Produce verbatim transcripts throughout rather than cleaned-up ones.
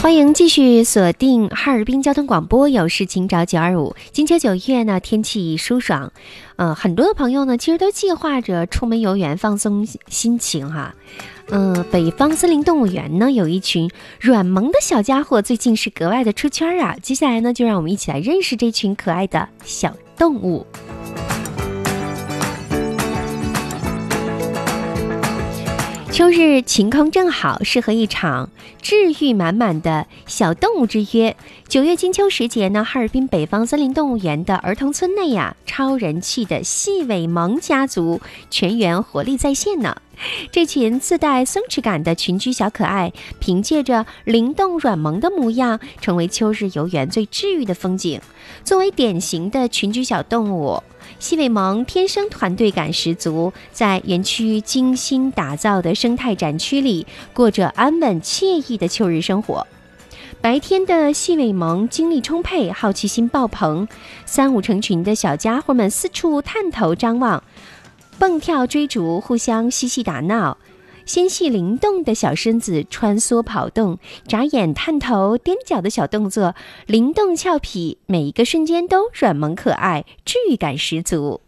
欢迎继续锁定哈尔滨交通广播，有事请找九二五。金秋九月呢，天气舒爽，呃，很多的朋友呢，其实都计划着出门游园放松心情哈。嗯、呃，北方森林动物园呢，有一群软萌的小家伙，最近是格外的出圈啊。接下来呢，就让我们一起来认识这群可爱的小动物。秋日晴空正好，适合一场治愈满满的小动物之约。九月金秋时节呢，哈尔滨北方森林动物园的儿童村内呀、啊，超人气的细尾獴家族全员活力再现呢。这群自带松弛感的群居小可爱，凭借着灵动软萌的模样，成为秋日游园最治愈的风景。作为典型的群居小动物，细尾獴天生团队感十足，在园区精心打造的生态展区里，过着安稳惬意的秋日生活。白天的细尾獴精力充沛，好奇心爆棚，三五成群的小家伙们四处探头张望，蹦跳追逐，互相嬉戏打闹，纤细灵动的小身子穿梭跑动，眨眼探头踮脚的小动作灵动俏皮，每一个瞬间都软萌可爱，治愈感十足。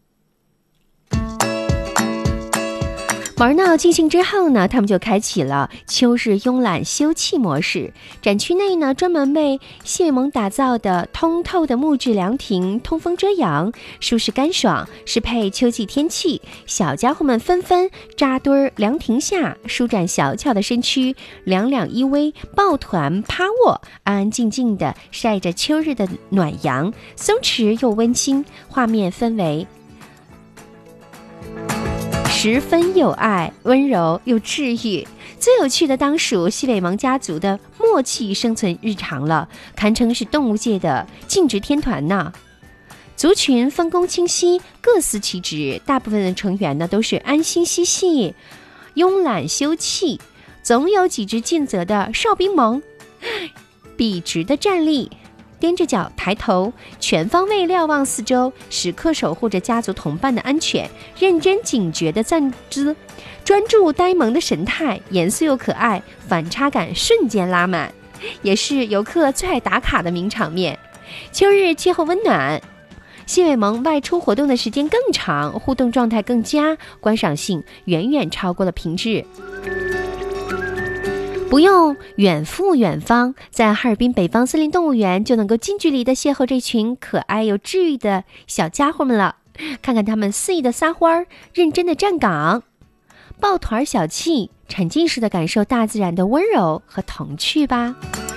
玩闹尽兴之后呢，他们就开启了秋日慵懒休憩模式。展区内呢，专门为细尾獴打造的通透的木质凉亭，通风遮阳，舒适干爽，适配秋季天气。小家伙们纷纷扎堆凉亭下，舒展小巧的身躯，两两依偎，抱团趴卧，安安静静地晒着秋日的暖阳，松弛又温馨，画面氛围十分有爱，温柔又治愈。最有趣的当属细尾獴家族的默契生存日常了，堪称是动物界的尽职天团呢。族群分工清晰，各司其职，大部分的成员呢都是安心嬉戏、慵懒休憩，总有几只尽责的哨兵獴，笔直的站立，踮着脚抬头，全方位瞭望四周，时刻守护着家族同伴的安全，认真警觉的站姿，专注呆萌的神态，严肃又可爱，反差感瞬间拉满，也是游客最爱打卡的名场面。秋日气候温暖，细尾獴外出活动的时间更长，互动状态更佳，观赏性远远超过了平日。不用远赴远方，在哈尔滨北方森林动物园就能够近距离的邂逅这群可爱又治愈的小家伙们了。看看他们肆意的撒欢，认真的站岗，抱团小憩，沉浸式的感受大自然的温柔和童趣吧。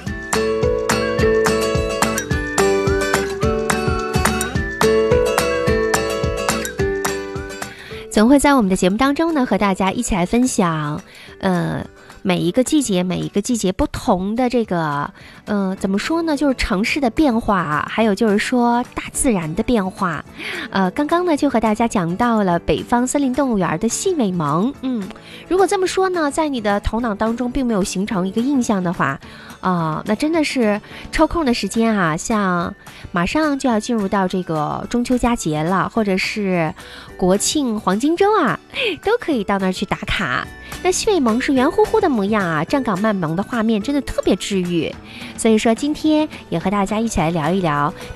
总会在我们的节目当中呢，和大家一起来分享，呃。每一个季节，每一个季节不同的这个，呃，怎么说呢？就是城市的变化，还有就是说大自然的变化。呃，刚刚呢就和大家讲到了北方森林动物园的细尾獴。嗯，如果这么说呢，在你的头脑当中并没有形成一个印象的话，啊、呃，那真的是抽空的时间啊，像马上就要进入到这个中秋佳节了，或者是国庆黄金周啊，都可以到那儿去打卡。那细尾獴是圆乎乎的模样啊，站岗卖萌的画面真的特别治愈。所以说今天也和大家一起来聊一聊